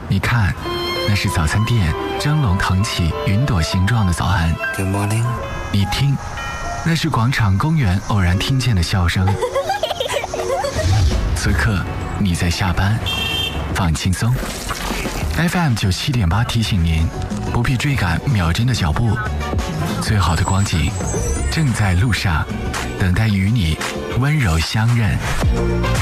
你看，那是早餐店蒸笼腾起云朵形状的早安。 Good morning。 你听，那是广场公园偶然听见的笑声。此刻你在下班，放轻松。 FM 97.8提醒您，不必追赶秒针的脚步，最好的光景正在路上，等待与你温柔相认。